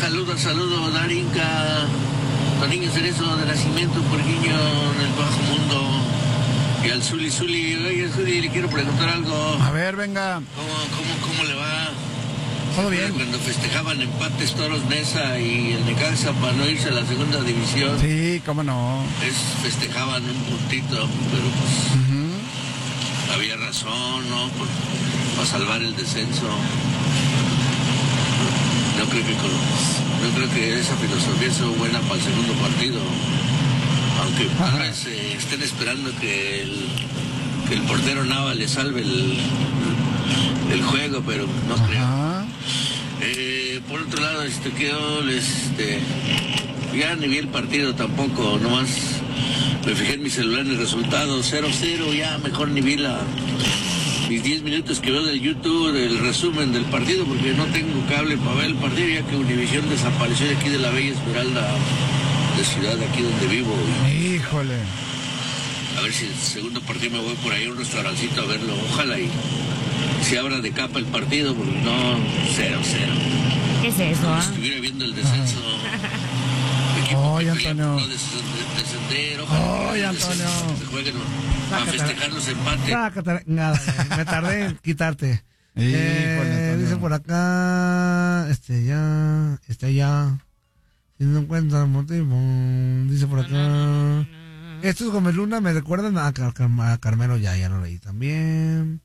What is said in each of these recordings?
Saludo, Darinka, Toninho Cerezo de nacimiento, Porquiño en el bajo mundo. Y al Zuli, oye Zuli, le quiero preguntar algo. A ver, venga. ¿Cómo le va? Todo bien. Cuando festejaban empates Toros Neza y el Necaxa para no irse a la segunda división. Sí, cómo no. Festejaban un puntito, pero pues había razón, ¿no? Para salvar el descenso. No creo que esa filosofía sea buena para el segundo partido. Aunque padres estén esperando que el portero Nava le salve el juego, pero no creo. Por otro lado, ya ni vi el partido tampoco, nomás me fijé en mi celular en el resultado, 0-0, ya mejor ni vi mis 10 minutos que veo del YouTube, el resumen del partido, porque no tengo cable para ver el partido, ya que Univisión desapareció de aquí de la Bella Esmeralda de ciudad, aquí donde vivo. Híjole. A ver si el segundo partido me voy por ahí a un restaurancito a verlo, ojalá y se abra de capa el partido, porque no, 0-0. ¿Qué es eso? Como si estuviera viendo el descenso. Oye, Antonio. Descender, Oye, Antonio. Se jueguen a festejar los empates. Sácate, nada, me tardé en quitarte. Dice por acá, ya. Si no encuentra motivo, dice por acá. Estos Gómez Luna me recuerdan a Carmelo, ya lo leí también.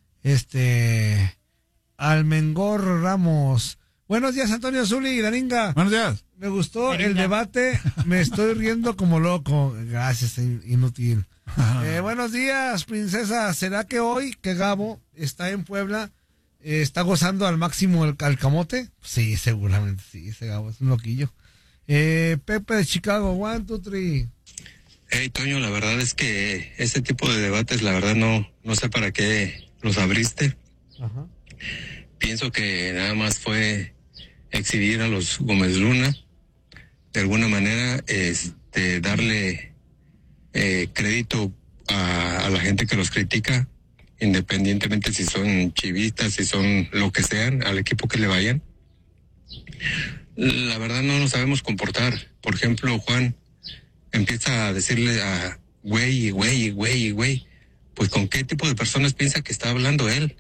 Almengor Ramos. Buenos días, Antonio Zuli y Daringa. Buenos días. Me gustó el debate, me estoy riendo como loco. Gracias, inútil. Buenos días, princesa. ¿Será que hoy que Gabo está en Puebla, está gozando al máximo el camote? Sí, seguramente, sí, ese Gabo es un loquillo. Pepe de Chicago, 1, 2, 3. Hey, Toño, la verdad es que este tipo de debates, la verdad no sé para qué los abriste. Ajá. Pienso que nada más fue exhibir a los Gómez Luna, de alguna manera, darle crédito a la gente que los critica, independientemente si son chivistas, si son lo que sean, al equipo que le vayan. La verdad no nos sabemos comportar. Por ejemplo, Juan empieza a decirle a güey. Pues ¿con qué tipo de personas piensa que está hablando él?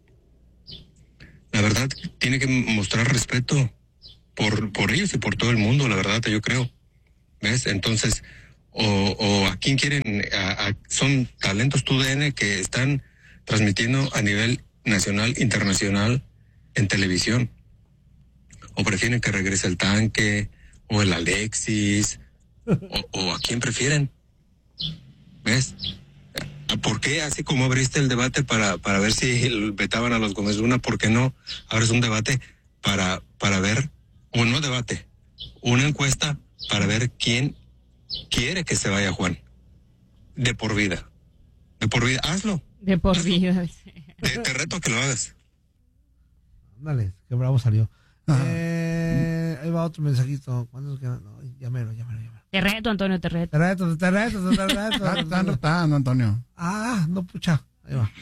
La verdad, tiene que mostrar respeto por ellos y por todo el mundo, la verdad, yo creo. ¿Ves? Entonces, o a quién quieren, son talentos TUDN que están transmitiendo a nivel nacional, internacional, en televisión. O prefieren que regrese el Tanque, o el Alexis, o a quién prefieren. ¿Ves? ¿Por qué? Así como abriste el debate para ver si vetaban a los Gómez Luna, ¿por qué no abres un debate para ver, o no debate, una encuesta para ver quién quiere que se vaya Juan? De por vida. Hazlo. De por vida. Te reto a que lo hagas. Dale, qué bravo salió. Ahí va otro mensajito. ¿Cuántos quedan? No, ya mero. Te reto, Antonio, te reto. Te reto. Está retando, Antonio. No, pucha. Ahí va.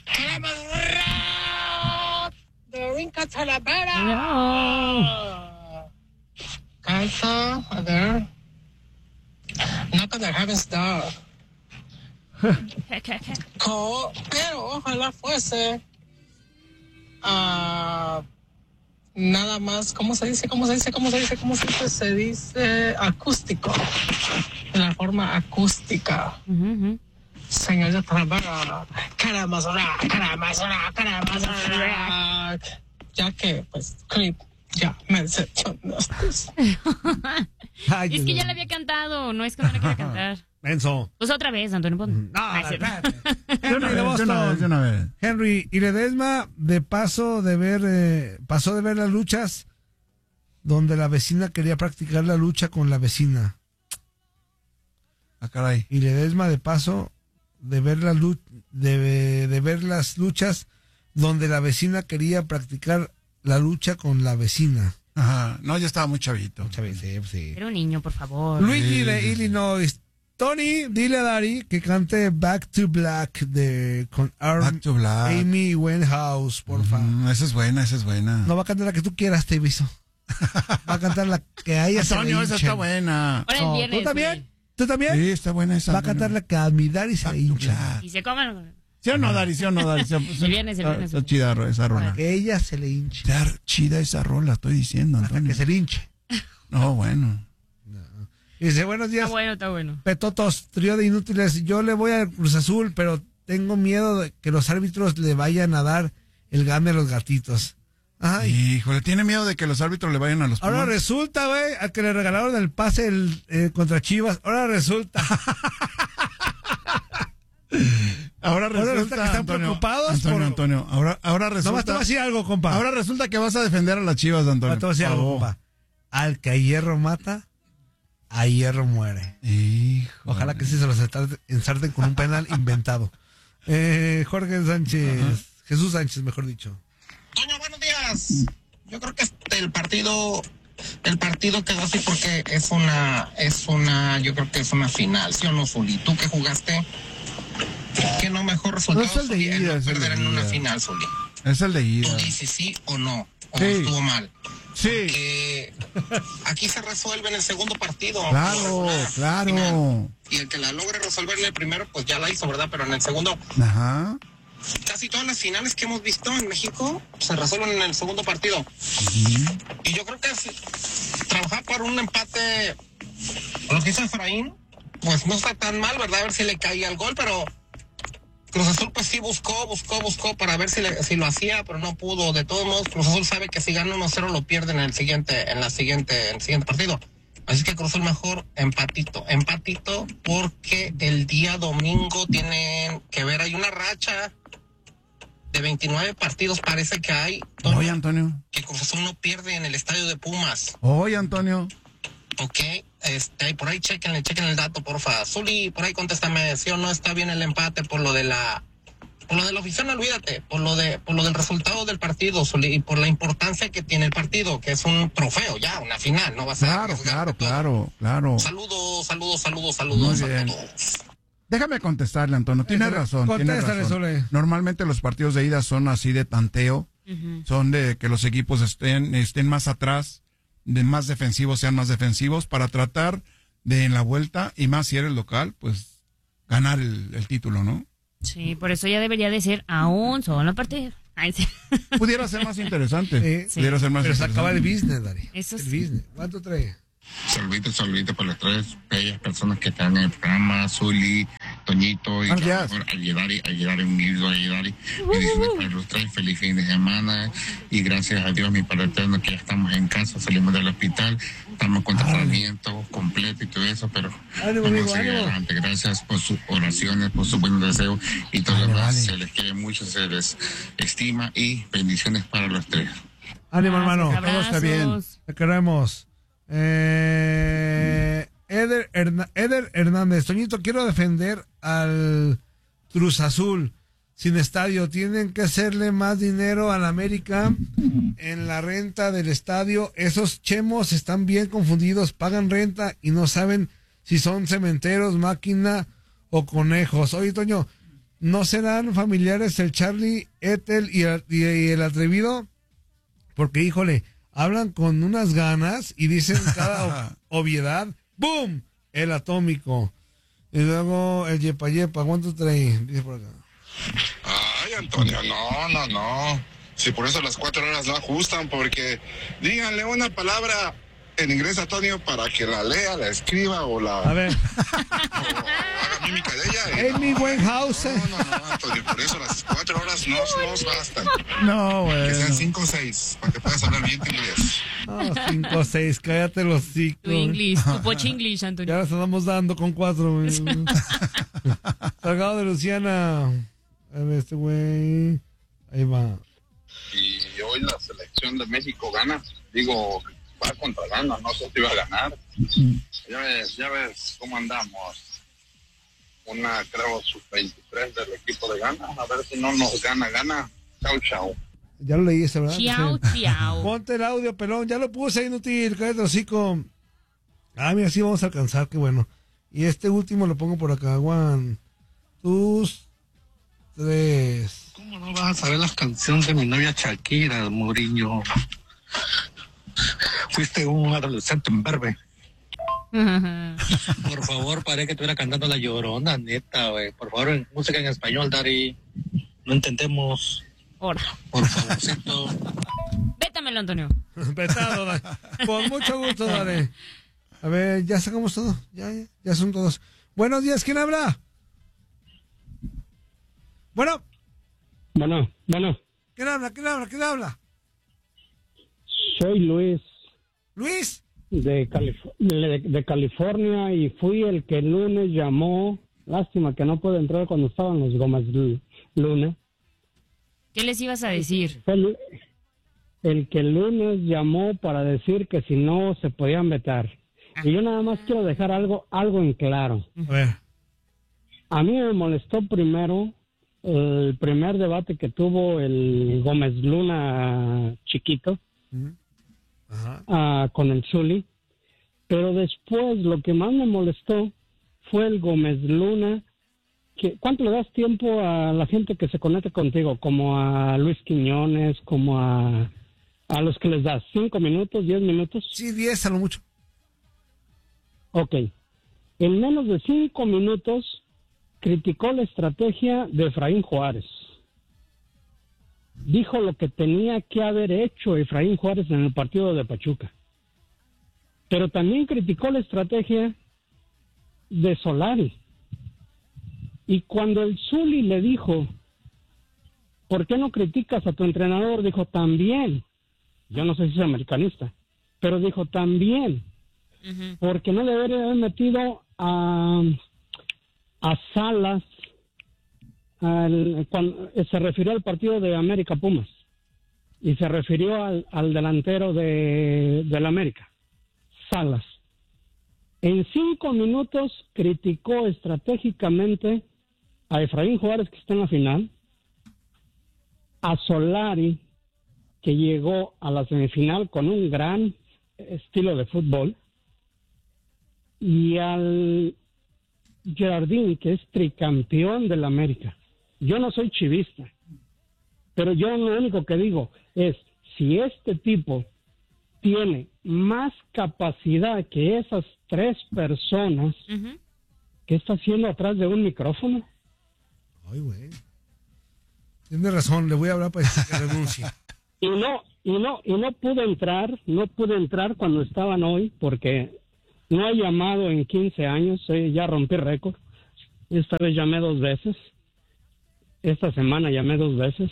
Darinka Talavera. No. Casa, a ver. Knock on the heaven's door. Pero ojalá fuese nada más, ¿cómo se dice? Se dice acústico. De la forma acústica. Señor de Talavera. Caramba. Ya que, pues, clip. Ya, me decepcionaste. Es que ya le había cantado, no es que no le quiera cantar. Menso. Pues otra vez, Antonio. Henry de Boston. De una vez. Henry, y Ledesma pasó de ver las luchas donde la vecina quería practicar la lucha con la vecina. Caray. Y Ledesma de paso de ver de ver las luchas donde la vecina quería practicar la lucha con la vecina. Ajá. No, ya estaba muy chavito. Sí. Era un niño, por favor. Luigi de Illinois. Tony, dile a Dari que cante Back to Black con Back to Black. Amy Winehouse, porfa. Esa es buena. No va a cantar la que tú quieras, te aviso. Va a cantar la que a ella se le Antonio, esa está hinchen. buena. Ahora el viernes. ¿Tú también? güey. ¿Tú también? Sí, está buena esa. Va a cantar la que a mi Dari se le hincha. Y se coman. ¿Sí o no, Dari? ¿Sí o no, Dari? El viernes. Está chida esa rola. Que ella se le hinche. Está chida esa rola, estoy diciendo, Hasta Antonio. que se le hinche. No, bueno. Dice, buenos días. Está bueno. Petotos, trío de inútiles. Yo le voy al Cruz Azul, pero tengo miedo de que los árbitros le vayan a dar el game a los gatitos. Ay. Híjole, tiene miedo de que los árbitros le vayan a los Ahora Pumas. resulta, güey, al que le regalaron el pase contra Chivas. Ahora resulta. Ahora resulta que están preocupados por- Antonio, ahora resulta. Nomás te voy a decir algo, compa. Ahora resulta que vas a defender a las Chivas, Antonio. Nomás te voy a decir algo, compa. Al que a hierro mata, a hierro muere. Hijo. Ojalá que sí se los ensarten con un penal inventado. Jorge Sánchez, Jesús Sánchez, mejor dicho. Toño, buenos días. Yo creo que el partido quedó así porque yo creo que es una final, ¿sí o no, Zuli? ¿Tú que jugaste? ¿Qué no mejor resultado, No es el de Zuli, ida, no es el perder de en una ida. final, Zuli? Es el de ida. ¿Tú dices sí o no? ¿O Sí. estuvo mal? Sí. Que aquí se resuelve en el segundo partido. Claro, Una claro. final. Y el que la logre resolver en el primero, pues ya la hizo, ¿verdad? Pero en el segundo, Ajá. casi todas las finales que hemos visto en México se resuelven en el segundo partido. Y yo creo que trabajar por un empate, lo que hizo Efraín, pues no está tan mal, ¿verdad? A ver si le caía el gol, pero Cruz Azul pues sí buscó para ver si lo hacía, pero no pudo. De todos modos, Cruz Azul sabe que si gana 1-0 lo pierde en el siguiente partido. Así que Cruz Azul mejor empatito, porque el día domingo tienen que ver, hay una racha de 29 partidos, parece que hay, Toño, Oye, Antonio. que Cruz Azul no pierde en el estadio de Pumas. Oye, Antonio. Ok, por ahí chequen el dato, porfa. Zuli, por ahí contéstame, sí o no está bien el empate por lo de la afición, olvídate, por lo del resultado del partido, Zuli, y por la importancia que tiene el partido, que es un trofeo ya, una final, no va a ser. Claro. Saludos Muy a bien. todos. Déjame contestarle, Antonio. Tiene razón. Contéstale, Sole. Normalmente los partidos de ida son así de tanteo. Son de que los equipos estén más atrás, de más defensivos, sean más defensivos, para tratar de en la vuelta, y más si eres local, pues ganar el título, ¿no? Sí, por eso ya debería de ser a un solo partido. Ay, sí. Pudiera ser más interesante. Sí. Pudiera ser más Pero se interesante. acaba el business, Dari. Eso el sí. business. ¿Cuánto trae? Saludito para las tres bellas personas que están en el programa, Zuli, Toñito y Gracias. Ayedari, un hilo Ayedari. Bendiciones para los tres, feliz fin de semana y gracias a Dios, mi Padre Eterno, que ya estamos en casa, salimos del hospital, estamos con tratamiento completo y todo eso, pero Ánimo, vamos amigo, a seguir ánimo. adelante. Gracias por sus oraciones, por sus buenos deseos y todo lo demás. Se les quiere mucho, se les estima y bendiciones para los tres. Ánimo, hermano. Abrazos. Todo está bien. Te queremos. Eder Hernández. Toñito, quiero defender al Cruz Azul sin estadio. Tienen que hacerle más dinero a la América en la renta del estadio. Esos chemos están bien confundidos. Pagan renta y no saben si son cementeros, máquina o conejos. Oye, Toño, ¿no serán familiares el Charlie, Ethel y el atrevido? Porque, híjole, hablan con unas ganas y dicen cada obviedad. ¡Boom! El atómico. Y luego el yepa yepa. ¿Cuánto trae? Dice por acá. Ay, Antonio, no. Si por eso las 4 horas no ajustan, porque díganle una palabra en inglés a Antonio para que la lea, la escriba o A ver. haga mímica de ella. Amy Winehouse. No, Antonio, por eso las 4 horas no nos bastan. No, Que sean güey. 5 o 6, para que puedas hablar bien tu inglés. No, 5 o 6. Cállate los Tu ciclos. English, tu poch English, Ya Antonio. las andamos dando con 4. Salgado de Luciana. A ver, este güey. Ahí va. Y hoy la selección de México gana. Digo, va contra Ghana, no sé si va a ganar. Ya ves cómo andamos. Una, creo, sub-23 del equipo de Ghana. A ver si no nos gana. Chau. Ya lo leí ese, ¿verdad? Chiao, Sí. chiao. Ponte el audio, pelón. Ya lo puse, inútil. Cállate, hocico. Ah, mira, sí vamos a alcanzar. Qué bueno. Y este último lo pongo por acá. 1, 2, 3. ¿Cómo no vas a saber las canciones de mi novia Shakira, Mourinho? fuiste un adolescente en verde. Por favor, parece que estuviera cantando La Llorona, neta, güey. Por favor, música en español, Dari. No entendemos. Ahora. Por favorcito. Vétamelo, Antonio. Vetado, Dari. Con mucho gusto, Dari. A ver, ya sacamos todo. Ya son todos. Buenos días, ¿quién habla? Bueno. ¿Quién habla? Soy Luis. ¿Luis? De California, y fui el que el lunes llamó. Lástima que no pude entrar cuando estaban los Gómez Luna. ¿Qué les ibas a decir? El que el lunes llamó para decir que si no se podían vetar. Y yo nada más quiero dejar algo en claro. A ver. A mí me molestó primero el primer debate que tuvo el Gómez Luna chiquito. Con el Zuli, pero después lo que más me molestó fue el Gómez Luna. ¿Cuánto le das tiempo a la gente que se conecte contigo? Como a Luis Quiñones, como a los que les das 5 minutos, 10 minutos. Sí, 10 a lo mucho. Ok. En menos de 5 minutos criticó la estrategia de Efraín Juárez. Dijo lo que tenía que haber hecho Efraín Juárez en el partido de Pachuca. Pero también criticó la estrategia de Solari. Y cuando el Zuli le dijo, ¿por qué no criticas a tu entrenador? Dijo, también. Yo no sé si es americanista, pero dijo, también. Porque no debería haber metido a Salas. Cuando se refirió al partido de América Pumas y se refirió al delantero del América, Salas. En 5 minutos criticó estratégicamente a Efraín Juárez, que está en la final, a Solari, que llegó a la semifinal con un gran estilo de fútbol, y al Jardín, que es tricampeón del América. Yo no soy chivista, pero yo lo único que digo es, si este tipo tiene más capacidad que esas 3 personas, ¿qué está haciendo atrás de un micrófono? Ay, güey. Tienes razón, le voy a hablar para decir que renuncie. Y no pude entrar cuando estaban hoy, porque no he llamado en 15 años, ya rompí récord. Esta vez llamé 2 veces. Esta semana llamé 2 veces.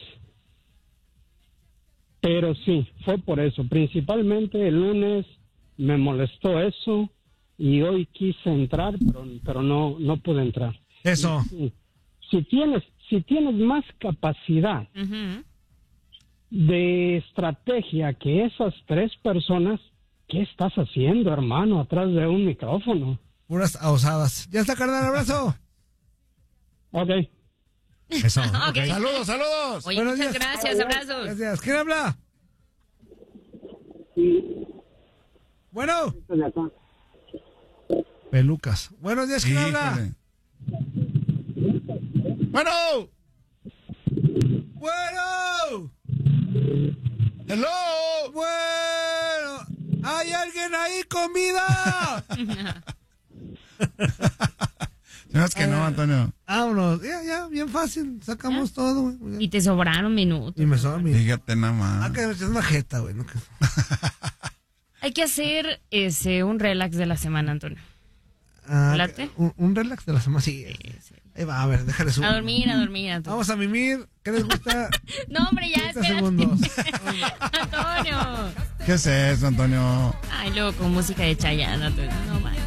Pero sí, fue por eso. Principalmente el lunes me molestó eso y hoy quise entrar, pero no pude entrar. Eso. Si tienes más capacidad de estrategia que esas 3 personas, ¿qué estás haciendo, hermano, atrás de un micrófono? Puras osadas. Ya está, carnal, abrazo. Ok. Eso. Okay. Saludos. Oye, muchas días. gracias, abrazos. Gracias. ¿Quién habla? Bueno. Pelucas. Buenos días, ¿quién habla? Bueno. Hello. Bueno. ¿Hay alguien ahí con vida? Es que no, Antonio. Vámonos. Ya, bien fácil. Sacamos todo, güey. Y te sobraron minutos. Y me sobran minutos. Fíjate nada más. Que es una jeta, güey. ¿No? Hay que hacer un relax de la semana, Antonio. ¿Late? Un relax de la semana, sí. Ahí va, a ver, déjale subir. A dormir, Antonio. Vamos a mimir. ¿Qué les gusta? No, hombre, ya, 30 espérate. segundos. Antonio. ¿Qué es eso, Antonio? Ay, luego con música de Chayanne, Antonio. No más.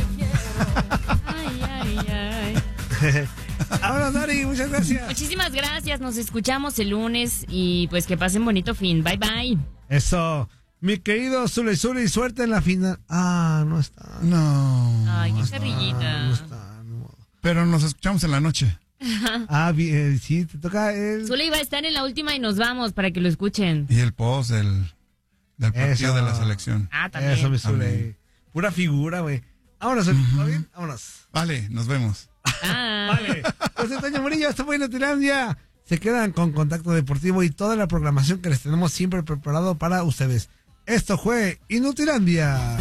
Ay. Ahora, Dari, muchas gracias. Muchísimas gracias. Nos escuchamos el lunes y pues que pasen bonito fin. Bye, bye. Eso. Mi querido Zuli, suerte en la final. No está. No. Ay, qué carrillita. No está, no. Pero nos escuchamos en la noche. Bien, sí, te toca el... Zuli iba a estar en la última y nos vamos para que lo escuchen. Y el post del partido de la selección. También. Eso, mi Zuli. Pura figura, güey. Vámonos, ¿todo bien? Vámonos. Vale, nos vemos. Vale. Pues Antonio Murillo, esto fue Inutilandia. Se quedan con Contacto Deportivo y toda la programación que les tenemos siempre preparado para ustedes. Esto fue Inutilandia.